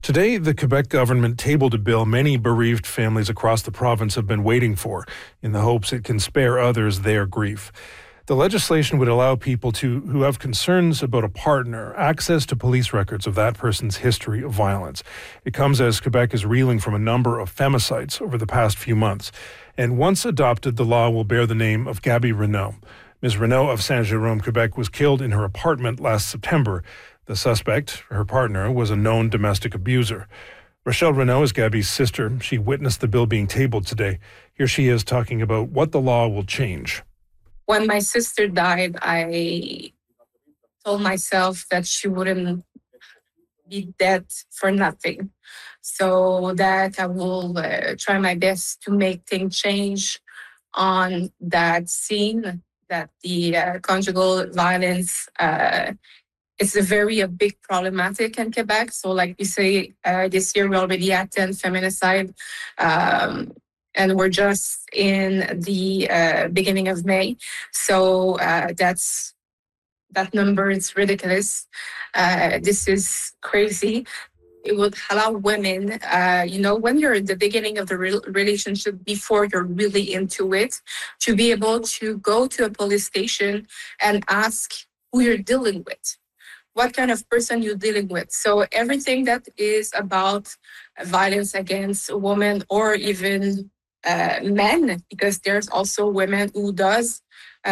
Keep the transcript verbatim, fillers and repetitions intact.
Today, the Quebec government tabled a bill many bereaved families across the province have been waiting for, in the hopes it can spare others their grief. The legislation would allow people to who have concerns about a partner access to police records of that person's history of violence. It comes as Quebec is reeling from a number of femicides over the past few months. And once adopted, the law will bear the name of Gabby Renault. Miz Renault of Saint-Jérôme, Quebec, was killed in her apartment last September. The suspect, her partner, was a known domestic abuser. Rochelle Renault is Gabby's sister. She witnessed the bill being tabled today. Here she is talking about what the law will change. When my sister died, I told myself that she wouldn't be dead for nothing. So that I will uh, try my best to make things change on that scene, that the uh, conjugal violence uh, it's a very a big problematic in Quebec. So like we say, uh, this year we already had ten feminicide. Um, and we're just in the uh, beginning of May. So uh, that's that number is ridiculous. Uh, this is crazy. It would allow women, uh, you know, when you're at the beginning of the re- relationship, before you're really into it, to be able to go to a police station and ask who you're dealing with. What kind of person you're dealing with. So everything that is about violence against women or even uh, men, because there's also women who does